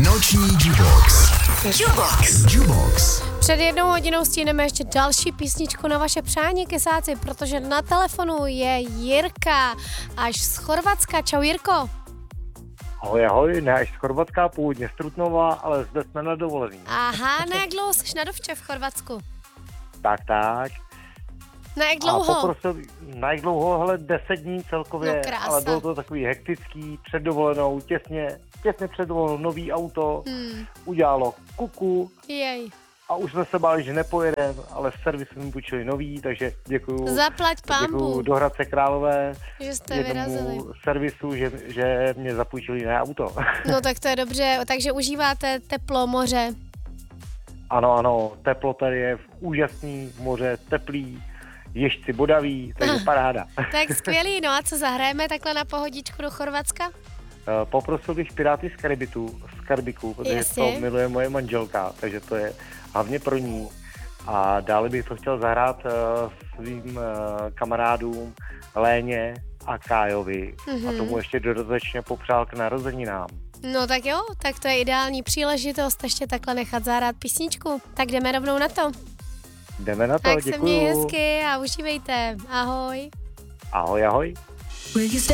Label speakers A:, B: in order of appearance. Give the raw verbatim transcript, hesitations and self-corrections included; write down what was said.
A: Noční Jukebox. Jukebox. Jukebox.
B: Před jednou hodinou stíneme ještě další písničku na vaše přání, kysáci, protože na telefonu je Jirka až z Chorvatska. Čau, Jirko.
C: Ahoj, ahoj, ne až z Chorvatska, původně z Trutnova, ale zde jsme na dovolení.
B: Aha, na jak dlouho jsi na dovče v Chorvatsku?
C: Tak, tak.
B: Na jak dlouho?
C: A poprosil, na jak dlouho, hele, deset dní celkově,
B: No, krása.
C: ale bylo to takový hektický, před dovolenou, těsně, těsně před dovolenou, nový auto,
B: Hmm.
C: udělalo kuku
B: Jej.
C: a už jsme se báli, že nepojedeme, ale v servisu mi půjčili nový, takže děkuju.
B: Zaplať pambu,
C: Děkuju do Hradce Králové,
B: že jste vyrazili.
C: jednomu servisu, že, že mě zapůjčili jiné auto.
B: No tak to je dobře, takže užíváte teplo, moře.
C: Ano, ano, teplo tady je úžasný, moře teplý, ježci bodaví, takže paráda.
B: Tak skvělý, no a co zahrajeme takhle na pohodičku do Chorvatska?
C: Poprosil bych Piráty z Karibitu, z Karibiku, protože
B: Jasně.
C: to miluje moje manželka, takže to je hlavně pro ní. A dále bych to chtěl zahrát uh, svým uh, kamarádům Léně a Kájovi
B: Mhm.
C: a tomu ještě dodatečně popřál k narozeninám.
B: No tak jo, tak to je ideální příležitost ještě takhle nechat zahrát písničku. Tak jdeme rovnou na to.
C: Jdeme na to,
B: Tak se měj
C: děkuju.
B: hezky a užívejte. Ahoj.
C: Ahoj, ahoj.